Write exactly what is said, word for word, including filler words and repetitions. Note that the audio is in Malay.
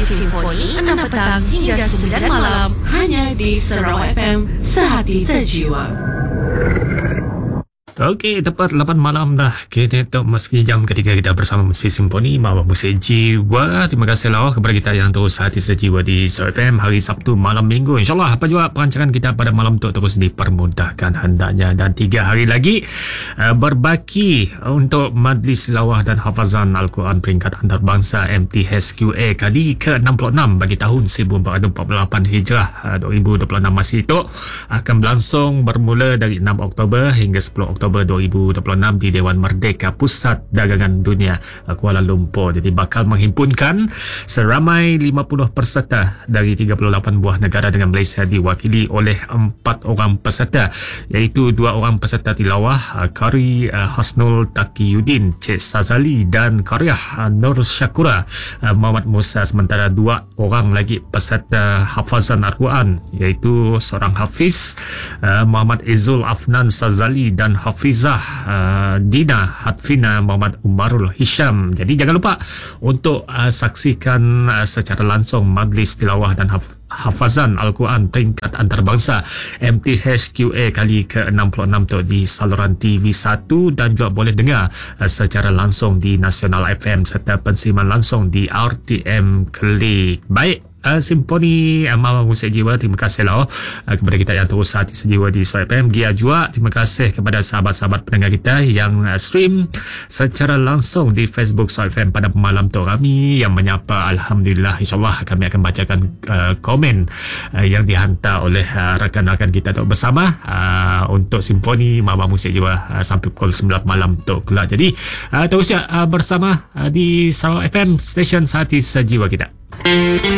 Simfoni enam petang hingga sembilan malam hanya di Sarawak F M, sehati sejiwa. Okey, tepat lapan malam dah. Kita tak meski jam ketiga kita bersama Musik Simfoni, Mawar Musik Jiwa. Terima kasih lah kepada kita yang terus hati sejiwa di Sarawak F M hari Sabtu malam minggu. InsyaAllah apa juga perancangan kita pada malam tu terus dipermudahkan hendaknya. Dan tiga hari lagi uh, berbaki untuk Majlis Tilawah dan Hafazan Al-Quran Peringkat Antarabangsa M T H Q A kali ke enam puluh enam bagi tahun seribu empat ratus empat puluh lapan Hijrah uh, dua ribu dua puluh enam masih itu akan berlangsung bermula dari enam Oktober hingga sepuluh Oktober dua ribu dua puluh enam di Dewan Merdeka Pusat Dagangan Dunia Kuala Lumpur. Jadi bakal menghimpunkan seramai lima puluh peserta dari tiga puluh lapan buah negara dengan Malaysia diwakili oleh empat orang peserta, iaitu dua orang peserta tilawah, Qari Hasnul Taqiyuddin Cik Sazali dan Qariah Nur Syakura Muhammad Musa, sementara dua orang lagi peserta hafazan Al-Quran, iaitu seorang hafiz Muhammad Izul Afnan Sazali dan Hafizah uh, Dina Hatfina Muhammad Umarul Hisham. Jadi jangan lupa untuk uh, saksikan uh, secara langsung Majlis Tilawah dan Haf- Hafazan Al-Quran Peringkat Antarabangsa M T H Q A kali ke enam puluh enam tu di saluran T V satu dan juga boleh dengar uh, secara langsung di Nasional F M serta pensiman langsung di R T M Klik. Baik, Uh, Simfoni uh, Mawar Musik Jiwa, terima kasih lah uh, kepada kita yang terus hati sejiwa di Sarawak F M. Gia juga terima kasih kepada sahabat-sahabat pendengar kita yang uh, stream secara langsung di Facebook Sarawak F M pada malam tu. Kami yang menyapa, Alhamdulillah, insyaAllah kami akan bacakan uh, komen uh, yang dihantar oleh uh, rakan-rakan kita tu bersama uh, untuk Simfoni Mawar Musik Jiwa uh, sampai pukul sembilan malam tu pula. Jadi uh, terus uh, bersama uh, di Sarawak F M, stesen sehati sejiwa kita.